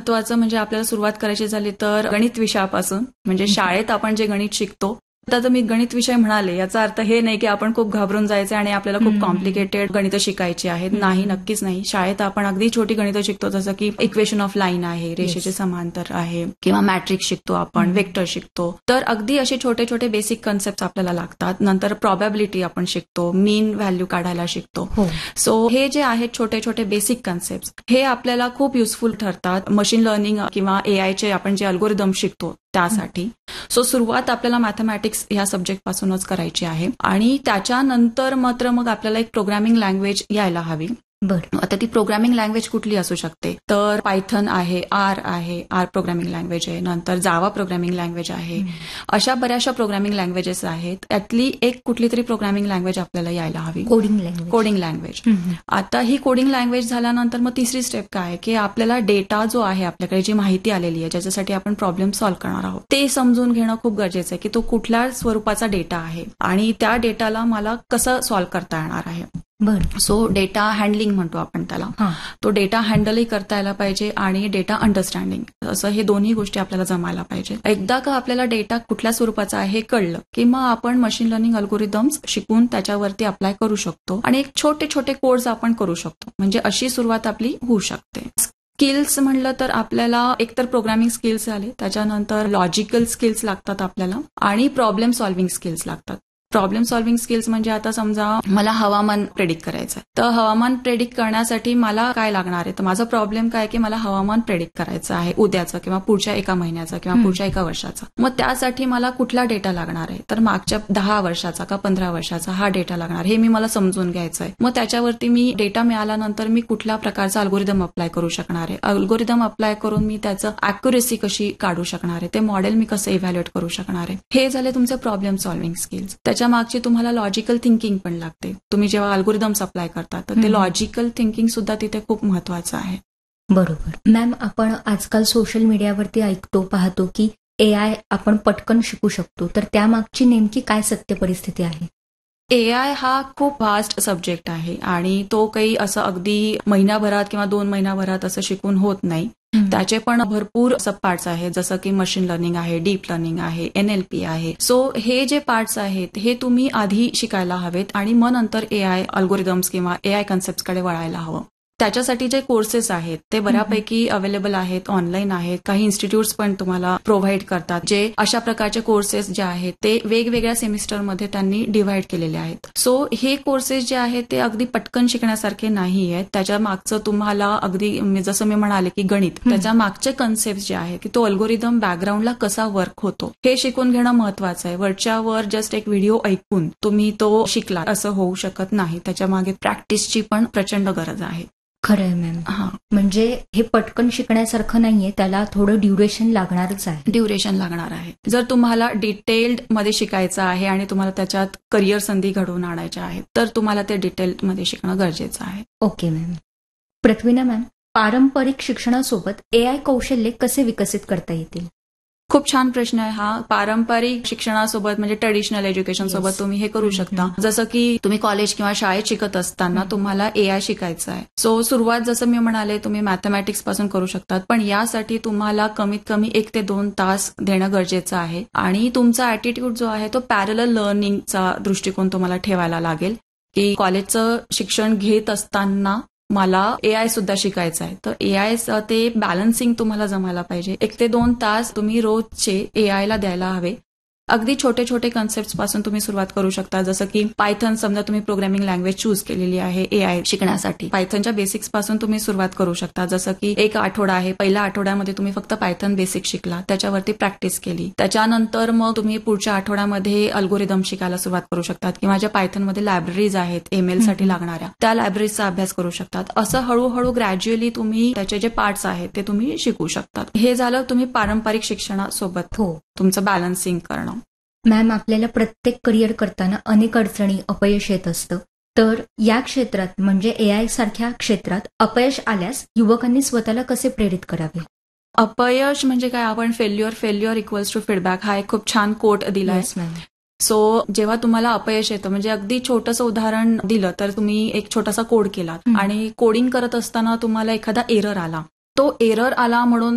महत्वाचं म्हणजे आपल्याला सुरुवात करायची झाली तर गणित विषयापासून, म्हणजे शाळेत आपण जे गणित शिकतो. आता मी गणित विषय म्हणाले याचा अर्थ हे नाही की आपण खूप घाबरून जायचे आणि आपल्याला खूप कॉम्प्लिकेटेड गणित शिकायची आहेत. नाही, नक्कीच नाही. शाळेत आपण अगदी छोटी गणितं शिकतो, जसं की इक्वेशन ऑफ लाईन आहे, रेषेचे समांतर आहे, किंवा मॅट्रिक्स शिकतो आपण, वेक्टर शिकतो. तर अगदी असे छोटे छोटे बेसिक कन्सेप्ट आपल्याला लागतात. नंतर प्रोबॅबिलिटी आपण शिकतो, मीन व्हॅल्यू काढायला शिकतो. सो हे जे आहेत छोटे छोटे बेसिक कन्सेप्ट हे आपल्याला खूप युजफुल ठरतात मशीन लर्निंग किंवा एआयचे आपण जे अल्गोरिदम शिकतो त्यासाठी. सो सुरुवात आपल्याला मॅथमॅटिक्स ह्या सब्जेक्ट पासूनच करायची आहे आणि त्याच्यानंतर मात्र मग आपल्याला एक प्रोग्रामिंग लँग्वेज यायला हवी. बरं. आता ती प्रोग्रामिंग लँग्वेज कुठली असू शकते, तर पायथन आहे, आर प्रोग्रामिंग लँग्वेज आहे, नंतर जावा प्रोग्रामिंग लँग्वेज आहे. अशा बऱ्याचशा प्रोग्रामिंग लँग्वेजेस आहेत. त्यातली एक कुठली तरी प्रोग्रामिंग लँग्वेज आपल्याला यायला हवी, कोडिंग लँग्वेज. आता ही कोडिंग लँग्वेज झाल्यानंतर मग तिसरी स्टेप काय आहे की आपल्याला डेटा जो आहे, आपल्याकडे जी माहिती आलेली आहे ज्याच्यासाठी आपण प्रॉब्लेम सॉल्व्ह करणार आहोत, ते समजून घेणं खूप गरजेचं आहे की तो कुठल्या स्वरूपाचा डेटा आहे आणि त्या डेटाला मला कसं सॉल्व्ह करता येणार आहे. बरं. सो डेटा हँडलिंग म्हणतो आपण त्याला. तो डेटा हँडलही करता यायला पाहिजे आणि डेटा अंडरस्टँडिंग, असं हे दोन्ही गोष्टी आपल्याला जमायला पाहिजे. एकदा का आपल्याला डेटा कुठल्या स्वरूपाचा आहे हे कळलं की मग आपण मशीन लर्निंग अल्गोरिदम्स शिकून त्याच्यावरती अप्लाय करू शकतो आणि एक छोटे छोटे कोड्स आपण करू शकतो. म्हणजे अशी सुरुवात आपली होऊ शकते. स्किल्स म्हणलं तर आपल्याला एकतर प्रोग्रामिंग स्किल्स आले, त्याच्यानंतर लॉजिकल स्किल्स लागतात आपल्याला आणि प्रॉब्लेम सॉल्व्हिंग स्किल्स लागतात. प्रॉब्लेम सॉल्व्हिंग स्किल्स म्हणजे आता समजा मला हवामान प्रेडिक्ट करायचं आहे, तर हवामान प्रेडिक्ट करण्यासाठी मला काय लागणार आहे, तर माझा प्रॉब्लेम काय की मला हवामान प्रेडिक्ट करायचं आहे उद्याचं किंवा पुढच्या एका महिन्याचा किंवा पुढच्या एका वर्षाचा. मग त्यासाठी मला कुठला डेटा लागणार आहे, तर मागच्या 10 वर्षाचा का 15 वर्षाचा हा डेटा लागणार, हे मी मला समजून घ्यायचं आहे. मग त्याच्यावरती मी डेटा मिळाल्यानंतर मी कुठल्या प्रकारचा अल्गोरिदम अप्लाय करू शकणार आहे, अल्गोरिदम अप्लाय करून मी त्याचं अॅक्युरेसी कशी काढू शकणार आहे, ते मॉडेल मी कसं इव्हॅल्युएट करू शकणार आहे. हे झाले तुमचे प्रॉब्लेम सॉल्व्हिंग स्किल्स. त्याच्या मागची तुम्हाला लॉजिकल थिंकिंग पण लागते. तुम्ही जेव्हा अल्गोरिदम्स अप्लाय करता तर ते लॉजिकल थिंकिंग सुद्धा तिथे खूप महत्वाचं आहे. बरोबर. मॅम, आपण आजकाल सोशल मीडियावरती ऐकतो, पाहतो की एआय आपण पटकन शिकू शकतो, तर त्यामागची नेमकी काय सत्य परिस्थिती आहे? एआय हा खूप व्हास्ट सब्जेक्ट आहे आणि तो काही असं अगदी महिन्याभरात किंवा 2 महिन्याभरात असं शिकून होत नाही. त्याचे पण भरपूर सब पार्ट्स आहेत, जसं की मशीन लर्निंग आहे, डीप लर्निंग आहे, NLP आहे. सो हे जे पार्ट्स आहेत हे तुम्ही आधी शिकायला हवेत आणि मग नंतर एआय अल्गोरिदम्स किंवा एआय कन्सेप्टकडे वळायला हवं. त्याच्यासाठी जे कोर्सेस आहेत ते बऱ्यापैकी अवेलेबल आहेत, ऑनलाईन आहेत. काही इन्स्टिट्यूट्स पण तुम्हाला प्रोव्हाइड करतात, जे अशा प्रकारचे कोर्सेस जे आहेत ते वेगवेगळ्या सेमिस्टरमध्ये त्यांनी डिव्हाइड केलेले आहेत. सो हे कोर्सेस जे आहेत ते अगदी पटकन शिकण्यासारखे नाही आहेत. त्याच्या मागचं तुम्हाला अगदी जसं मी म्हणाले की गणित, त्याच्या मागचे कन्सेप्ट जे आहेत की तो अल्गोरिदम बॅकग्राऊंडला कसा वर्क होतो हे शिकून घेणं महत्वाचं आहे. वरच्यावर जस्ट एक व्हिडिओ ऐकून तुम्ही तो शिकला असं होऊ शकत नाही. त्याच्या मागे प्रॅक्टिसची पण प्रचंड गरज आहे. खरंय मॅम. म्हणजे हे पटकन शिकण्यासारखं नाहीये, त्याला थोडं ड्युरेशन लागणारच आहे. ड्युरेशन लागणार आहे. जर तुम्हाला डिटेल्ड मध्ये शिकायचं आहे आणि तुम्हाला त्याच्यात करिअर संधी घडवून आणायच्या आहेत तर तुम्हाला ते डिटेल्ड मध्ये शिकणं गरजेचं आहे. Okay ma'am. पृथ्वीना मॅम, पारंपरिक शिक्षणासोबत एआय कौशल्ये कसे विकसित करता येतील? खूप छान प्रश्न आहे हा. पारंपरिक शिक्षणासोबत म्हणजे ट्रेडिशनल एज्युकेशन सोबत तुम्ही हे करू शकता. जसं की तुम्ही कॉलेज किंवा शाळेत शिकत असताना तुम्हाला एआय शिकायचं आहे. सो सुरुवात जसं मी म्हणाले तुम्ही मॅथमॅटिक्स पासून करू शकतात, पण यासाठी तुम्हाला कमीत कमी 1 ते 2 तास देणं गरजेचं आहे आणि तुमचा ऍटिट्यूड जो आहे तो पॅरलल लर्निंगचा दृष्टिकोन तुम्हाला ठेवायला लागेल की कॉलेजचं शिक्षण घेत असताना मला एआय सुद्धा शिकायचं आहे. तर एआय ते बॅलन्सिंग तुम्हाला जमायला पाहिजे. 1 ते 2 तास तुम्ही रोजचे एआयला द्यायला हवे. अगदी छोटे छोटे कन्सेप्ट पासून तुम्ही सुरुवात करू शकता, जसं की पायथन समजा तुम्ही प्रोग्रामिंग लँग्वेज चूज केलेली आहे एआय शिकण्यासाठी. पायथनच्या बेसिक्स पासून तुम्ही सुरुवात करू शकता, जसं की 1 आठवडा आहे, पहिल्या आठवड्यामध्ये तुम्ही फक्त पायथन बेसिक शिकला, त्याच्यावरती प्रॅक्टिस केली. त्याच्यानंतर मग तुम्ही पुढच्या आठवड्यामध्ये अल्गोरिदम शिकायला सुरुवात करू शकतात किंवा ज्या पायथनमध्ये लायब्ररीज आहेत एमएल साठी लागणाऱ्या त्या लायब्ररीजचा अभ्यास करू शकतात. असं हळूहळू ग्रॅज्युअली तुम्ही त्याचे जे पार्ट्स आहेत ते तुम्ही शिकू शकतात. हे झालं तुम्ही पारंपरिक शिक्षणासोबत तुमचं बॅलन्सिंग करणं. मॅम, आपल्याला प्रत्येक करिअर करताना अनेक अडचणी, अपयश येत असतं, तर या क्षेत्रात म्हणजे एआय सारख्या क्षेत्रात अपयश आल्यास युवकांनी स्वतःला कसे प्रेरित करावे? अपयश म्हणजे काय, आपण फेल्युअर इक्वल्स टू फीडबॅक हा एक खूप छान कोट दिलाय. सो जेव्हा तुम्हाला अपयश येतं, म्हणजे अगदी छोटंसं उदाहरण दिलं तर तुम्ही एक छोटासा कोड केला आणि कोडिंग करत असताना तुम्हाला एखादा एरर आला. तो एरर आला म्हणून